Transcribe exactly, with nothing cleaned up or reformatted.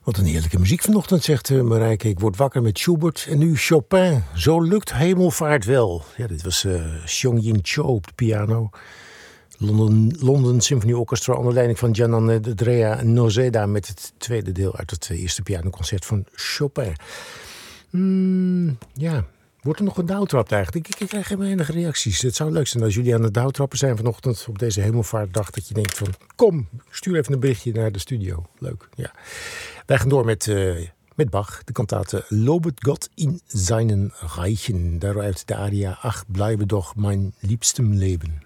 Wat een heerlijke muziek vanochtend, zegt uh, Marijke. Ik word wakker met Schubert en nu Chopin. Zo lukt hemelvaart wel. Ja, dit was uh, Seong-Jin Cho op de piano. London, London Symphony Orchestra onder leiding van Gianandrea Noseda met het tweede deel uit het eerste pianoconcert van Chopin. Mm, ja, wordt er nog gedouwtrapt eigenlijk? Ik, ik krijg geen enige reacties. Het zou leuk zijn als jullie aan het douwtrappen zijn vanochtend op deze hemelvaartdag. Dat je denkt van, kom, stuur even een berichtje naar de studio. Leuk, ja. Wij gaan door met, uh, met Bach, de kantate Lobet Gott in seinen Reichen. Daaruit de aria Ach, bleibe doch mein liebstem Leben.